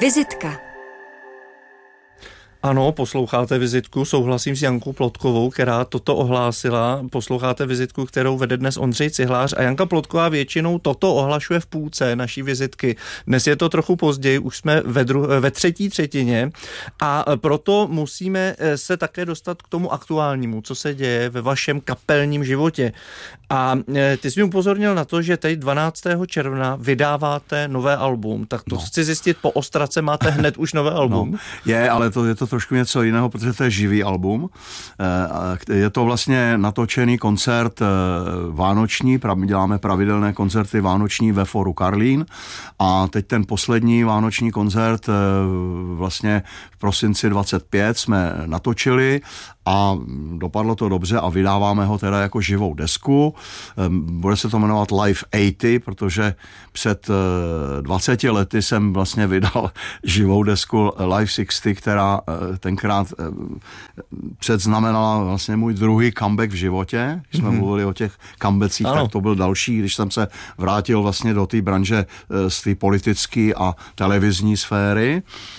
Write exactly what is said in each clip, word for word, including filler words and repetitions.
Vizitka. Ano, posloucháte Vizitku, souhlasím s Jankou Plotkovou, která toto ohlásila. Posloucháte Vizitku, kterou vede dnes Ondřej Cihlář a Janka Plotková většinou toto ohlašuje v půlce naší vizitky. Dnes je to trochu později, už jsme ve, dru- ve třetí třetině a proto musíme se také dostat k tomu aktuálnímu, co se děje ve vašem kapelním životě. A ty jsi mi upozornil na to, že teď dvanáctého června vydáváte nové album, tak to no. chci zjistit, po Ostrace máte hned už nové album. No, je, ale to je to trošku něco jiného, protože to je živý album. Je to vlastně natočený koncert vánoční, my děláme pravidelné koncerty vánoční ve Foru Karlín a teď ten poslední vánoční koncert vlastně v prosinci dvacet pět jsme natočili a dopadlo to dobře a vydáváme ho teda jako živou desku. Bude se to jmenovat Live osmdesát, protože před dvaceti lety jsem vlastně vydal živou desku Live šedesát, která tenkrát předznamenala vlastně můj druhý comeback v životě. Když jsme mm-hmm. mluvili o těch comebacích, tak to byl další, když jsem se vrátil vlastně do té branže z té politické a televizní sféry.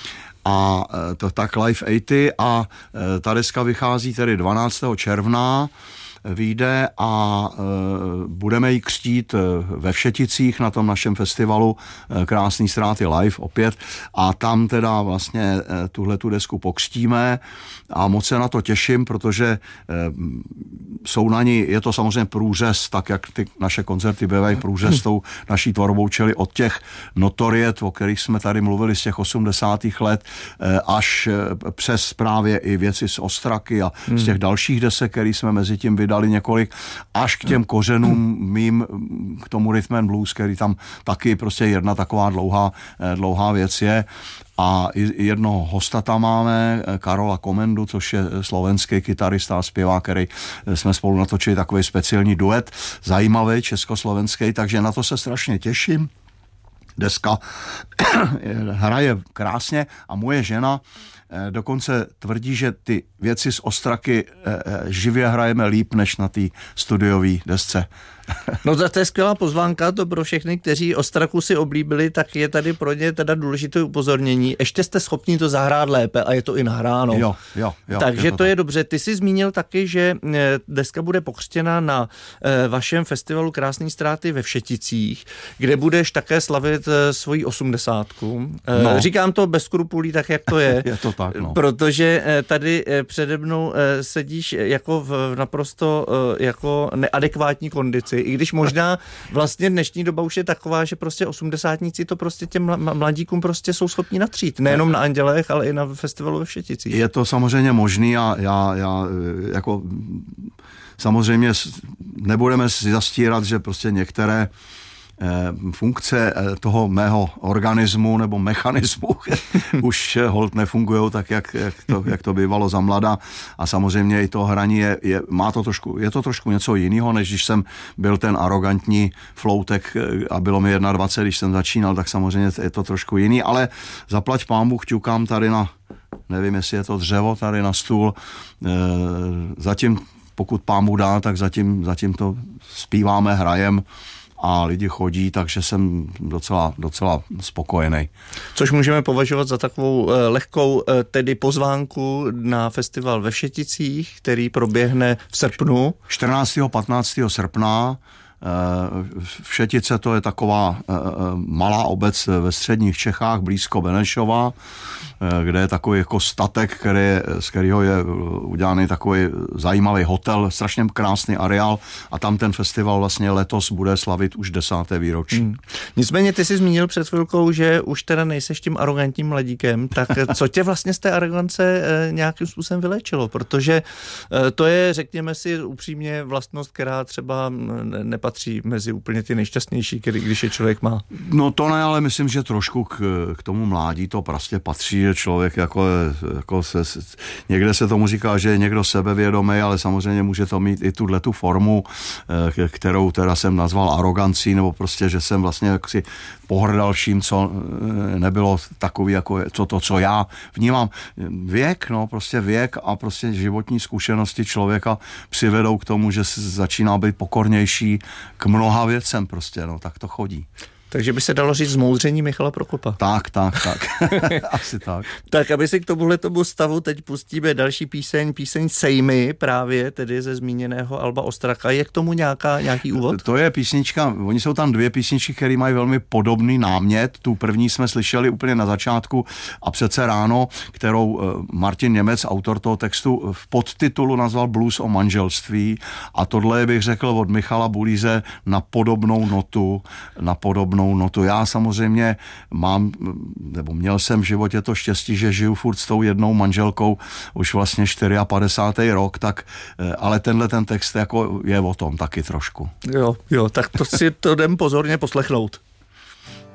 A to tak Live osmdesát a ta deska vychází tedy dvanáctého června, vyjde a e, budeme ji křtít ve Všeticích na tom našem festivalu e, Krásný ztráty live opět a tam teda vlastně e, tuhle tu desku pokřtíme a moc se na to těším, protože e, jsou na ní, je to samozřejmě průřez, tak jak ty naše koncerty bývají průřez s tou naší tvorbou, čili od těch notoriet, o kterých jsme tady mluvili z těch osmdesátých let, e, až e, přes právě i věci z Ostraky a z těch dalších desek, který jsme mezi tím vydali několik, až k těm kořenům mým, k tomu Rhythm and Blues, který tam taky prostě jedna taková dlouhá, dlouhá věc je. A jednoho hosta tam máme, Karola Komendu, což je slovenský kytarista a zpěvák, který jsme spolu natočili takový speciální duet, zajímavý československý, takže na to se strašně těším. Deska hraje krásně a moje žena dokonce tvrdí, že ty věci z Ostraky živě hrajeme líp než na té studiové desce. No to je skvělá pozvánka, to pro všechny, kteří Ostraku si oblíbili, tak je tady pro ně teda důležité upozornění. Ještě jste schopni to zahrát lépe a je to i nahráno. Jo, jo, jo. Takže je to, to je tak. dobře. Ty jsi zmínil taky, že deska bude pokřtěna na vašem festivalu Krásný ztráty ve Všeticích, kde budeš také slavit svoji osmdesátku. No. Říkám to bez skrupulí, tak jak to je. Je to tak, no. Protože tady přede mnou sedíš jako v naprosto jako neadekvátní kondici, i když možná vlastně dnešní doba už je taková, že prostě osmdesátníci to prostě těm mladíkům prostě jsou schopni natřít. Nejenom na Andělech, ale i na festivalu ve Všeticích. Je to samozřejmě možný a já, já jako samozřejmě nebudeme si zastírat, že prostě některé funkce toho mého organismu nebo mechanismu už holt nefungujou tak, jak, jak, to, jak to bývalo za mlada a samozřejmě i to hraní je, je, má to trošku, je to trošku něco jiného, než když jsem byl ten arrogantní floutek a bylo mi dvacet jedna, když jsem začínal, tak samozřejmě je to trošku jiný, ale zaplať pánbůh ťukám tady na, nevím, jestli je to dřevo, tady na stůl, zatím, pokud pánbůh dá, tak zatím, zatím to zpíváme, hrajem a lidi chodí, takže jsem docela, docela spokojený. Což můžeme považovat za takovou eh, lehkou eh, tedy pozvánku na festival ve Všeticích, který proběhne v srpnu. čtrnáctého patnáctého srpna. Všetice to je taková malá obec ve středních Čechách, blízko Benešova, kde je takový jako statek, který, z kterého je udělaný takový zajímavý hotel, strašně krásný areál a tam ten festival vlastně letos bude slavit už desáté výročí. Hmm. Nicméně ty jsi zmínil před chvilkou, že už teda nejseš tím arrogantním mladíkem, tak co tě vlastně z té arogance nějakým způsobem vylečilo? Protože to je, řekněme si upřímně, vlastnost, která třeba nepatří mezi úplně ty nejšťastnější, když je člověk má. No to ne, ale myslím, že trošku k, k tomu mládí to prostě patří, že člověk jako, jako se, někde se tomu říká, že je někdo sebevědomý, ale samozřejmě může to mít i tuhletu formu, kterou teda jsem nazval arogancí, nebo prostě, že jsem vlastně jaksi pohrdal vším, co nebylo takový, jako co to, co já vnímám. Věk, no prostě věk a prostě životní zkušenosti člověka přivedou k tomu, že začíná být pokornější k mnoha věcem prostě, no tak to chodí. Takže by se dalo říct zmoudření Michala Prokopa. Tak, tak, tak. Asi tak. Tak, aby si k tomuhle tomu stavu teď pustíme další píseň, píseň Sejmy, právě tedy ze zmíněného Alba Ostraka. Je k tomu nějaká, nějaký úvod? To je písnička, oni jsou tam dvě písničky, které mají velmi podobný námět. Tu první jsme slyšeli úplně na začátku A přece ráno, kterou Martin Němec, autor toho textu, v podtitulu nazval Blues o manželství, a tohle bych řekl od Michala Bulíze na podobnou notu, na podobnou notu. Já samozřejmě mám, nebo měl jsem v životě to štěstí, že žiju furt s tou jednou manželkou už vlastně padesátý čtvrtý rok, tak, ale tenhle ten text jako je o tom taky trošku. Jo, jo, tak to si to jdem pozorně poslechnout.